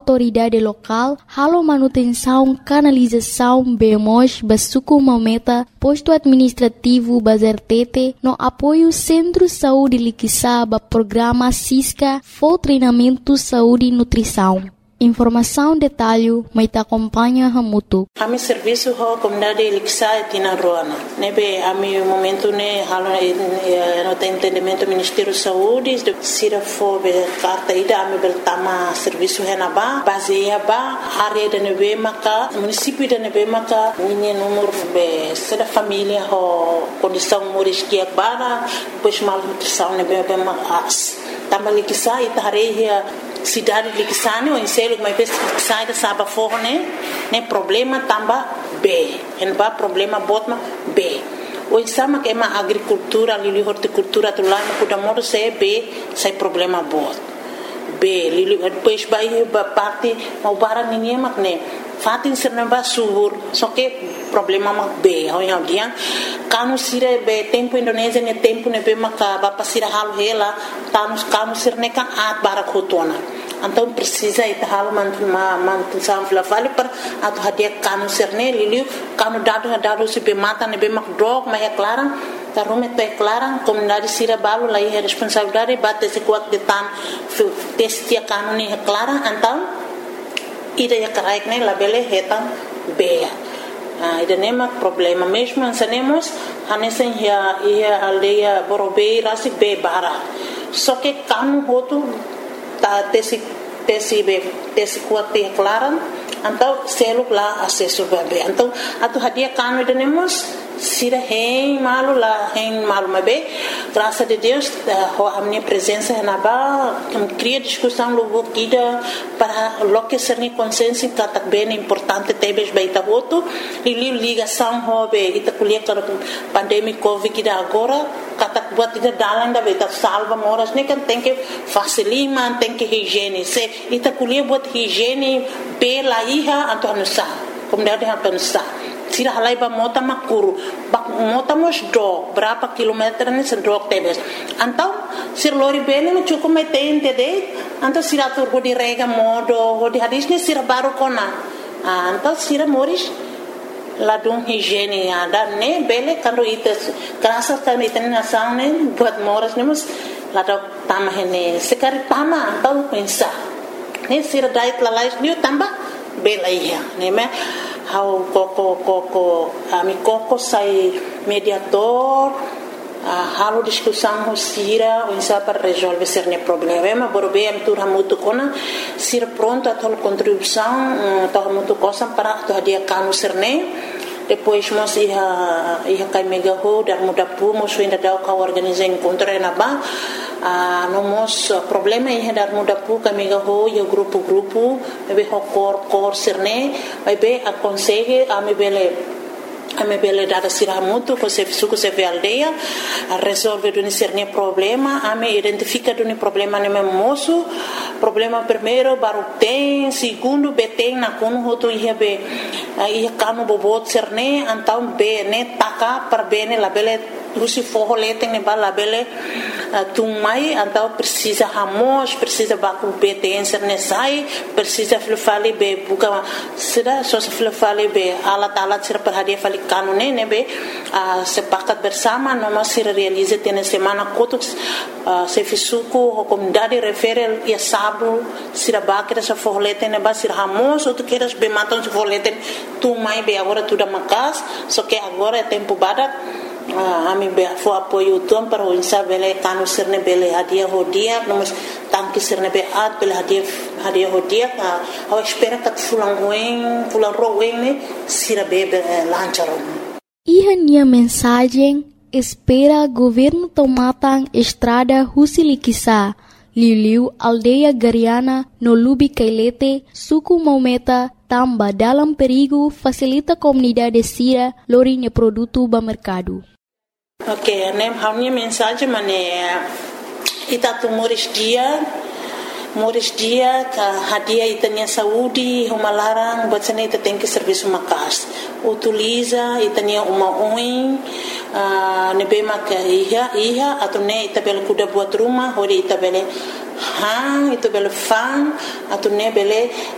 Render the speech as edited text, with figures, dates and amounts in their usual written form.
autoridade local, halo manutenção canalização BMOS Basuku Maumeta, posto administrativo Bazar Tete, no apoio Centro Saúde Liquissaba, programa CISCA, for treinamento saúde e nutrição. Informação detalhe, mas acompanha Hamutu. A meu serviço a comunidade Liquissá Tina Roana. Nebe a meu momento ne halo no tem entendimento do Ministério da Saúde, de sira fobe carta ida a meu tama serviço renaba, baseia ba área de nebe maka, município de nebe maka, minha número be sira família ho condição moris que bara, depois mal nutrição nebe be mas. Tama Liquissá itareia cidade de Liquissane ou em selo mas sai da saba forne né problema tamba B en ba problema botma B o insama que é uma agricultura ali horticultura do lá no modo se B sai problema bot B ali depois vai parte o bara ninguém né fatin sernamba subur só que problema B ao dia kanu sire be tempo Indonésia ne tempo ne be maka ba pasira hal hela kanu sirne kan at barakotona então precisa ir hal manutenção vale para atu hadia kanu sirne liliu kanu dado se be mata ne be mak drog mas é clara tá rume é clara comunidade sira balo lá é responsabilidade bate se quat de tan testia kanu ne é clara então ida ya karaik ne labele hetan beia ida nema problema mesmo ansanemos hanesen ia aldeia Borobei rasi be bara só que kanu hotu ta tesi kuat clara então selo lá acesso bebê então atu hadia kanu ida nemos sira hein malu mabe graças a Deus a minha presença na ba cria discussão logo ida para lo que ser ni consenso que tá bem importante tebes baita voto e ligação hobe ita colher para pandemia covid ida agora kata buat ida dalan da baita salva moras nem kan tem que facilima tem que higiene se ita colher buat higiene pela iha Antônio Sá comunidade Antônio Sá sira halai ba mota makuru bak mota mos do berapa kilometer ni sendok tebes antau sir lori bene no cukup metente de antau sira tur di rega modo di hadis ni sira baru kona antau sira moris ladung higiene ada ne bele kando ites krasa kan iten nasang ne buat moras ne mus ladok tama hene sekari tama antau pensa ne sira dait lalais ni tamba bela iya ne me how koko ami koko sai mediador halo discussão sira o para resolver ser ne problema Borobei am tur hamutu kona sira pronto a tol contribuição to hamutu cosa para to dia kanu serne depois mos ia kai mega ho dar muda pu mos ainda dau ka organizar encontro na ba no mos problema ia dar muda pu ka mega ho yo grupo be ho cor serne vai be aconselhe a me bele dada sira muito com se suco se ve aldeia a resolver do serne problema a me identifica do problema no meu moço problema primeiro baru tem segundo beteng na kono hoto ia be ia kanu bobot serne então be ne taka para bene la bele usi forro leteng ne bala bele tumai então precisa ramos precisa baku beteng serne sai precisa fale be buka sira só se fale be alat sira para dia fale kanu ne be sepakat bersama noma sira realiza tene semana kotuk se fisuku comunidade refere ia sabu sira bakira sa forro leteng ne ba sira ramos ou tu queres be matam se forro leteng tumai be agora tudo makas só que agora é tempo badak ami be fo apoio tom para o insa bele kanu sirne bele hadia hodia nomos tanki sirne be at bele hadia hodia a espera que fulan roen ne sira bebe lancharon Ihania mensagem espera governo tomatang estrada Husiliquissá Liliu aldeia Gariana no Lubi Kailete suku Maumeta tamba dalam perigo facilita comunidade sira lorinha produto ba mercado. Ok, a minha mensagem é itatu moris dia ka hadia itania saúde uma larang buat sana ita tem que serviço makas utiliza itania uma oin nebe maka iha atau ne ita bele kuda buat rumah hori ita bele ita bele fan atau ne bele